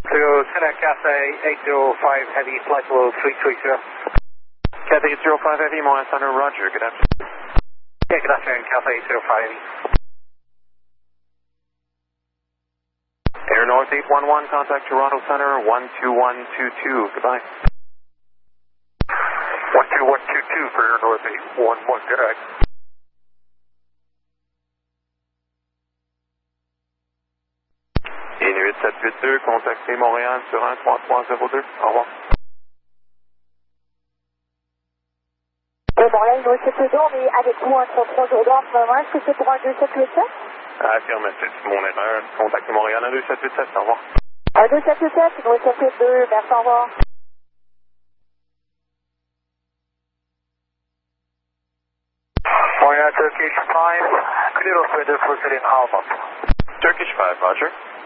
So, Center Cathay 805 Heavy, flight level 330. Cathay 805 Heavy, Montreal Center, roger, good afternoon. Yeah, good afternoon, Cathay 805 Heavy. Air North 811, contact Toronto Center 12122, goodbye. 12122 for Air North 811, good night. Inuit 782, contactez Montréal sur 13302, au revoir. Montréal, Inuit 782, on est avec vous 13302, est-ce que c'est pour un 2787? Affirmatif, mon erreur, contactez Montréal 12787, au revoir. 2787, Inuit 782, merci, au revoir. Montreal Turkish 5, clear of weather for Selim Alpha. Turkish 5, roger.